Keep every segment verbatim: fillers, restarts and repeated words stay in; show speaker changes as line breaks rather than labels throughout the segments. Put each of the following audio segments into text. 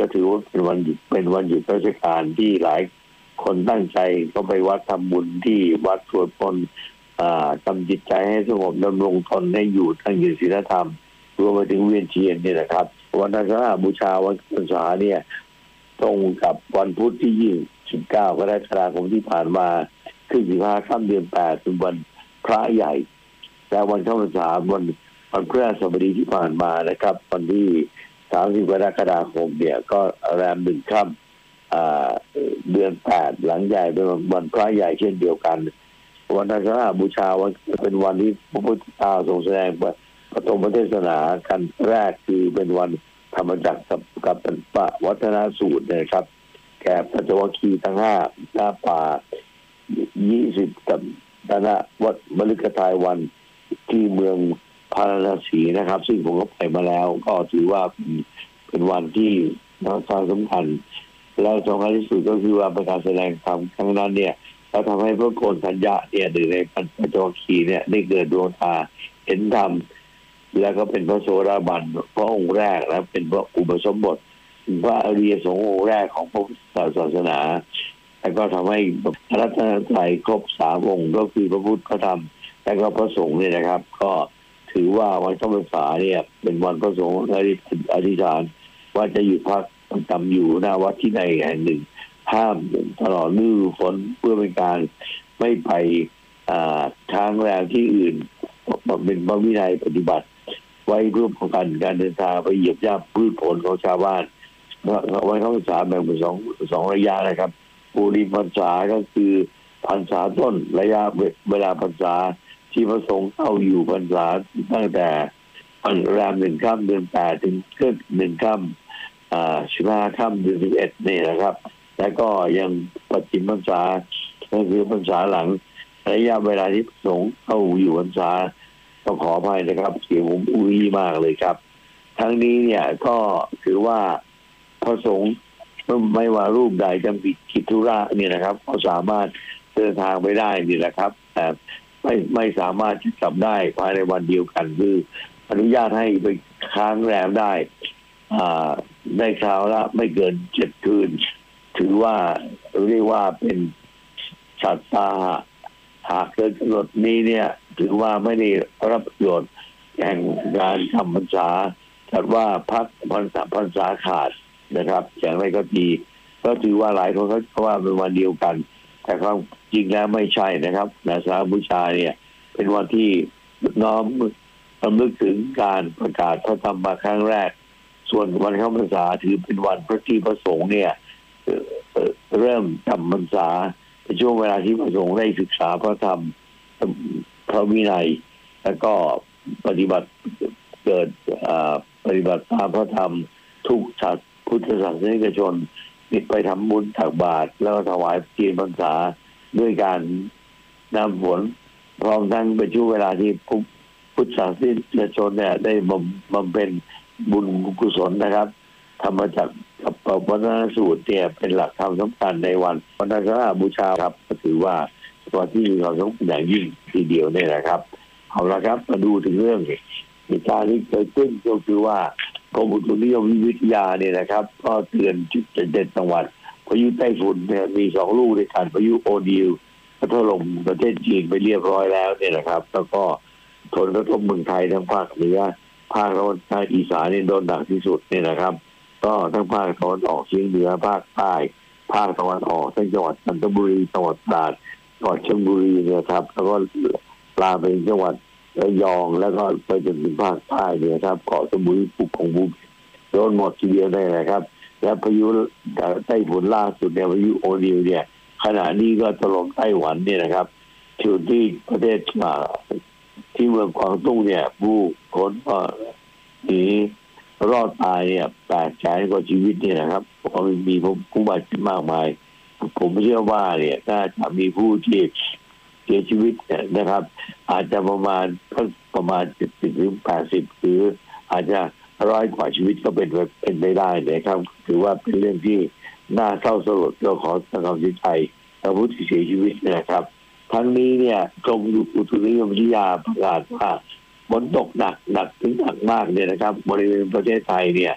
ก็ถือว่าเป็นวันหยุดเป็นวันหยุดราชการที่หลายคนตั้งใจก็ไปวัดทำบุญที่วัดสวดมนต์ทำจิตใจให้สงบดำรงตนให้อยู่ทั้งยืนศีลธรรมรวมไปถึงเวียนเทียนนี่นะครับวันอาสาฬหบูชาวันพรรษาเนี่ยตรงกับวันพุธที่ยี่สิบเก้ากรกฎาคมที่ผ่านมาขึ้นสิบห้าค่ำเดือนแปดเป็นวันพระใหญ่และวันเข้าพรรษาวันวันพฤหัสบดีที่ผ่านมานะครับวันที่สามสิบกรกฎาคมเนี่ยก็แรมหนึ่งค่ำเดือนแปดหลังใหญ่เป็นวันพระใหญ่เช่นเดียวกันวันอาสาฬหบูชาวันเป็นวันที่พระพุทธเจ้าทรงแสดงปฐมเทศนากันแรกคือเป็นวันธรรมจักรกับกับปวัฒนสูตรนะครับแก่ปัญจวัคคีย์ทั้งห้าหน้าป่ายี่สิบกับธนวัดมฤคทายวันที่เมืองพาราณสีนะครับซึ่งผมก็ไปมาแล้วก็ถือว่าเป็นวันที่น่าสำคัญแล้วสำคัญที่สุดก็คือว่าเป็นการแสดงธรรมครั้งนั้นเนี่ยเราทำให้พระโกนทัญญะเนี่ยหรือในปัญจวัคคีย์เนี่ยได้เกิดดวงตาเห็นธรรมแล้วก็เป็นพระโสดาบันพระองค์แรกและเป็นพระอุปสมบทพระอริยสงฆ์องค์แรกของพระพุทธศาสนาแล้วก็ทำให้พระรัตนตรัยครบสามองค์ก็คือพระพุทธพระธรรมและก็พระสงฆ์เนี่ยนะครับ ก็ถือว่าวันเข้าพรรษาเนี่ยเป็นวันพระสงฆ์อธิษฐานว่าจะหยุดพักจำอยู่หน้าวัดที่ใดแห่งหนึ่งห้ามตลอดฤดูฝนเพื่อเป็นการไม่ไปค้างแรมที่อื่นเป็นพระวินัยปฏิบัติไว้เพื่อป้องกันการเดินทางไปเหยียบย่ำพืชผลของชาวบ้านวันเข้าพรรษาแบ่งเป็นสองสองระยะนะครับปูริพรรษาก็คือพรรษาต้นระยะเวลาพรรษาที่พระสงฆ์เข้าอยู่พรรษาตั้งแต่วันแรมหนึ่งค่ำเดือนแปดถึงขึ้นหนึ่งค่ำอ่าสิบห้าค่ำเดือนสิบเอ็ดนี่นะครับแล้วก็ยังปฏิบัติพรรษาก็คือพรรษาหลังระยะเวลาที่พระสงฆ์เข้าอยู่พรรษาต้องขออภัยนะครับเสียงผมอุ้ยมากเลยครับทั้งนี้เนี่ยก็ถือว่าพระสงฆ์ไม่ว่ารูปใดจำผิดกิจธุระเนี่ยนะครับก็สามารถเดินทางไปได้นี่แหละครับแต่ไม่ไม่สามารถจะกลับได้ภายในวันเดียวกันคืออนุญาตให้ไปค้างแรมได้อ่าได้คราวละไม่เกินเจ็ดคืนถือว่าเรียกว่าเป็นสัตตาหากเกินกำหนดนี้เนี่ยถือว่าไม่ได้รับประโยชน์แห่งการทำพรรษาจัดว่าพักพรรษาพรรษาขาดนะครับอย่างไรก็ดีก็ถือว่าหลายคนเขาว่าเป็นวันเดียวกันแต่ความจริงแล้วไม่ใช่นะครับอาสาฬหบูชาเนี่ยเป็นวันที่น้อมรำลึกถึงการประกาศพระธรรมมาครั้งแรกส่วนวันเข้าพรรษาถือเป็นวันพระที่พระสงฆ์เนี่ยเริ่มจำพรรษาในช่วงเวลาที่พระสงฆ์ได้ศึกษาพระธรรมพระวินัยแล้วก็ปฏิบัติเกิดปฏิบัติตามพระธรรมทุกชาติพุทธศาสนิกชนไปทำบุญตักบาตรแล้วถวายเทียนพรรษาด้วยการนำฝนพร้อมทั้งเป็นช่วงเวลาที่พุทธศาสนิกชนเนี่ยได้บำเพ็ญบุญกุศลนะครับทำมาจากกับวัฒนสูตรเนี่ยเป็นหลักธรรมสำคัญในวันวันอาสาฬหบูชาครับก็ถือว่าวันที่มีความสำคัญอย่างยิ่งทีเดียวนี่แหละครับเอาละครับมาดูถึงเรื่องเหตุการณ์ที่เกิดขึ้นก็คือว่ากรมอุตุนิยมวิทยาเนี่ยนะครับก็เตือนจุดเด่นจังหวัดพายุไต้ฝุ่นเนี่ยมีสองลูกด้วยกันพายุโอนิลพัดถล่มประเทศจีนไปเรียบร้อยแล้วเนี่ยนะครับแล้วก็ผลกระทบเมืองไทยทั้งภาคเหนือภาคตะวันออกอีสานนี่โดนหนักที่สุดเนี่ยนะครับก็ทั้งภาคตะวันออกเฉียงเหนือภาคใต้ภาคตะวันออกทั้งจังหวัดจันทบุรีจังหวัดตราดจังหวัดชลบุรีเนี่ยครับแล้วก็ลามไปจังหวัดระยองแล้วก็ไปจนถึงภาคใต้เนี่ยครับเกาะสมุยภูเก็ตภูโดนหมดทีเดียวได้เลยครับและพายุไต้ฝุ่นล่าสุดเนี่ยพายุโอนิลเนี่ยขณะนี้ก็ถล่มไต้หวันเนี่ยนะครับอยู่ที่ประเทศที่เมืองกวางตุ้งเนี่ยผู้คนก็หนีรอดตายเนี่ยแปดแสนกว่าชีวิตเนี่ยนะครับก็มีผู้บาดเจ็บมากมายผมเชื่อว่าเนี่ยน่าจะมีผู้ที่เสียชีวิตนะครับ อาจจะประมาณประมาณเจ็ดสิบถึงแปดสิบหรืออาจจะร้อยกว่าชีวิตก็เป็นเป็นไปได้นะครับถือว่าเป็นเรื่องที่น่าเศร้าสลดเราขอแสดงความเสียใจกับผู้ที่เสียชีวิตนะครับทั้งนี้เนี่ยกรมอุตุนิยมวิทยาประกาศว่าฝนตกหนักหนักถึงหนักมากเนี่ยนะครับบริเวณประเทศไทยเนี่ย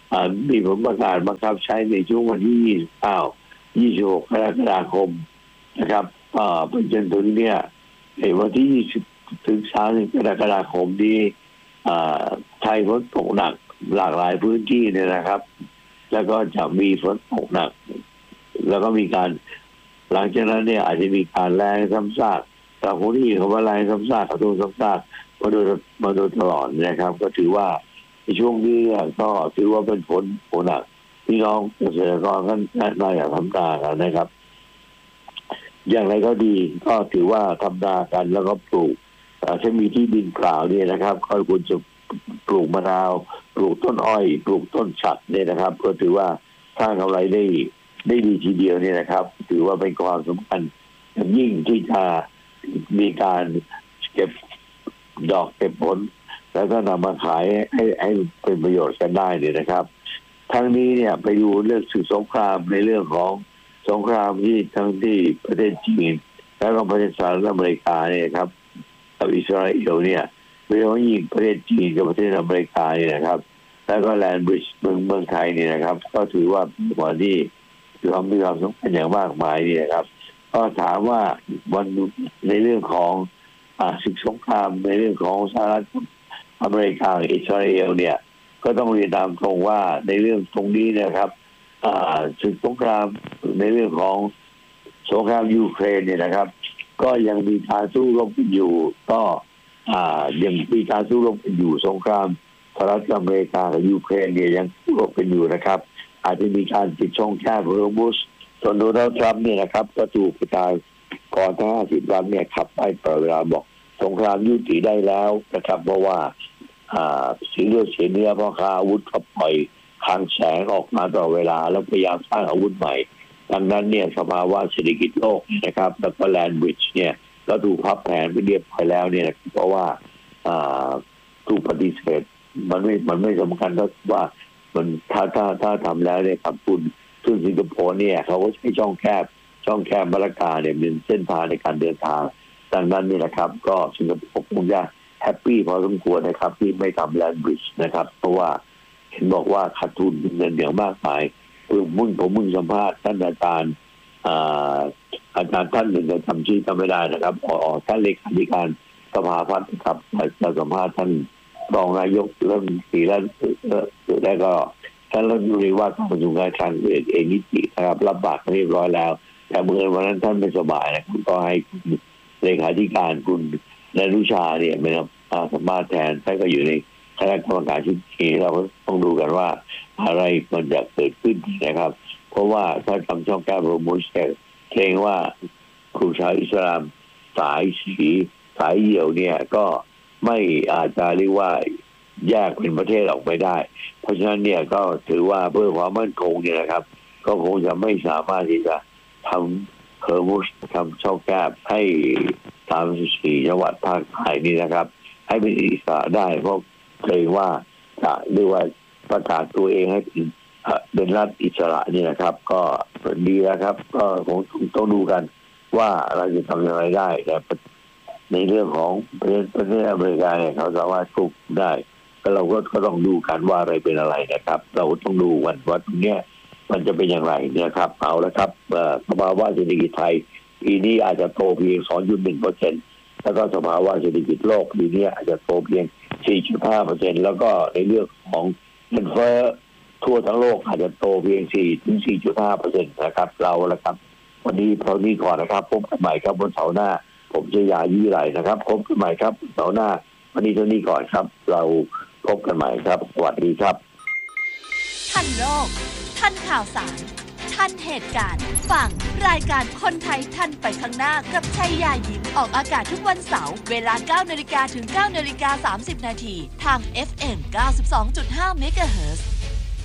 มีผลประกาศบังคับใช้ในช่วงวันที่ยี่สิบเก้า ยี่สิบหก กรกฎาคมนะครับไปจนถึงเนี่ยในวันที่ยี่สิบถึงสามสิบกรกฎาคมนี้ไทยฝนตกหนักหลากหลายพื้นที่เนี่ยนะครับแล้วก็จะมีฝนตกหนักแล้วก็มีการหลังจากนั้นเนี่ยอาจจะมีการแรงซ้ำซากแต่คนที่เขาว่าแรงซ้ำซากกระตุ้นซ้ำซากมาโดยมาโดยตลอดนะครับก็ถือว่าในช่วงนี้ก็ถือว่าเป็นฝนฝนหนักพี่น้องเกษตรกรก็น่าอยากทำนากันนะครับอย่างไรก็ดีก็ถือว่าทำนากันแล้วก็ปลูกถ้ามีที่ดินเปล่าเนี่ยนะครับก็ควรจะปลูกมะนาวปลูกต้นอ้อยปลูกต้นฉัดเนี่ยนะครับก็ถือว่าสร้างกำไรได้ได้ดีทีเดียวเนี่ยนะครับถือว่าเป็นความสำคัญอย่างยิ่งที่จะมีการเก็บดอกเก็บผลแล้วก็นำมาขายให้ให้เป็นประโยชน์กันได้เนี่ยนะครับทั้งนี้เนี่ยไปดูเรื่องศึกสงครามในเรื่องของสงครามที่ทั้งที่ประเทศจีนและก็ประเทศสหรัฐอเมริกาเนี่ยครับกับอิสราเอลเนี่ยโดยเฉพาะยิ่งประเทศจีนกับประเทศอเมริกาเนี่ยนะครับแล้วก็แลนด์บริดจ์เมืองเมืองไทยเนี่ยนะครับก็ถือว่าเป็นวันที่มีความมีความสำคัญอย่างมากมายเนี่ยครับก็ถามว่าวันในเรื่องของศึกสงครามในเรื่องของสหรัฐอเมริกาอิสราเอลเนี่ยก็ต้องเรียนตามตรงว่าในเรื่องตรงนี้นะครับศึกสงครามในเรื่องของสงครามยูเครนเนี่ยนะครับก็ยังมีการสู้รบกันอยู่ก็ยังมีการสู้รบกันอยู่สงครามสหรัฐอเมริกากับยูเครนเนี่ยยังสู้รบกันอยู่นะครับอาจจะมีการปิดช่องแคบฮอร์มุสส่วนโดนัลด์ทรัมป์เนี่ยนะครับก็ถูกประกาศก่อนห้าสิบวันเนี่ยขับไปตลอดเวลาบอกสงครามยุติได้แล้วนะครับเพราะว่าสีเลือดเสียเนื้อเพราะค้าอาวุธก็ปล่อยคลังแสงออกมาตลอดเวลาแล้วพยายามสร้างอาวุธใหม่ดังนั้นเนี่ยสภาวะเศรษฐกิจโลกนะครับแล้วก็แลนด์บริดจ์เนี่ยก็ถูกพับแผนไปเรียบร้อยแล้วเนี่ยเพราะว่าถูกปฏิเสธมันไม่มันไม่สำคัญก็ว่ามันถ้าถ้าถ้าทำแล้วเนี่ยกับคุณซึ่งสิงคโปร์เนี่ยเขาก็ใช้ช่องแคบช่องแคบมาลากาเนี่ยเป็นเส้นทางในการเดินทางดังนั้นนี่นะครับก็สิงคโปร์คงจะแฮปปี้พอสมควรนะครับที่ไม่ทำแลนด์บริดจ์นะครับเพราะว่าเห็นบอกว่าขาดทุนเงินอย่างมากมายคือมุ่งผมมุ่งสัมภาษณ์ท่านอาจารย์อาจารย์ท่านหนึ่งจะทำชื่อจำไม่ได้นะครับอ๋อท่านเลขาธิการสภาพัฒน์ครับจะสัมภาษณ์ท่านรองนายกเริ่มสี่แล้วแล้วก็ท่านรัฐมนตรีว่าการกระทรวงการคลังเอกเอนิตินะครับรับบาตรเรียบร้อยแล้วแต่เมื่อวันนั้นท่านไม่สบายนะครับก็ให้เลขาธิการคุณนรุชาเนี่ยเป็นสัมภาษณ์แทนท่านก็อยู่ในคณะกรรมการชุดนี้เราก็ต้องดูกันว่าอะไรมันจะเกิดขึ้นนะครับเพราะว่าถ้าทำช่องแคบโรมุสเกรงว่าครูชาวอิสลามสายสีสายเหี่ยวเนี่ยก็ไม่อาจจะเรียกว่าแยกเป็นประเทศออกไปได้เพราะฉะนั้นเนี่ยก็ถือว่าเพื่อความมั่นคงเนี่ยนะครับก็คงจะไม่สามารถที่จะทำเคอร์มุสทำช่องแคบให้สามสิบสี่จังหวัดภาคใต้นี่นะครับให้เป็นอิสระได้เพราะเกรงว่าจะเรียกว่าประกาศตัวเองให้เป็นเป็นรัฐอิสระนี่นะครับก็ดีแล้วครับก็คงต้องดูกันว่าเราจะทำอย่างไรได้แต่ในเรื่องของประเทศประเทศอเมริกาเนี่ยเขาสามารถควบคุมได้ก็เราก็ก็ต้องดูกันว่าอะไรเป็นอะไรนะครับเราต้องดูวันว่าตรงเนี้ยมันจะเป็นอย่างไรนะครับเอาละครับสภาวะเศรษฐกิจไทยปีนี้อาจจะโตเพียง สองจุดหนึ่งเปอร์เซ็นต์ แล้วก็สภาวะเศรษฐกิจโลกปีนี้อาจจะโตเพียง สี่จุดห้าเปอร์เซ็นต์ แล้วก็ในเรื่องของเงินเฟ้อทั่วทั้งโลกอาจจะโตเพียง สี่ถึงสี่จุดห้าเปอร์เซ็นต์ นะครับเราละครับวันนี้เท่านี้ก่อนนะครับพบกันใหม่ครับวันเสาร์หน้าผมจะยายี่ไหลนะครับพบกันใหม่ครับเสาร์หน้าวันนี้เท่านี้ก่อนครับเราพบกันใหม่ครับสวัสดีครับ
ทันโลกทันข่าวสารทันเหตุการณ์ฟังรายการคนไทยทันไปข้างหน้ากับชัยยายิ้มออกอากาศทุกวันเสาร์เวลา เก้านาฬิกา ถึง เก้านาฬิกาสามสิบนาทีทาง เอฟ เอ็ม เก้าสิบสองจุดห้า เมกะเฮิรตซ์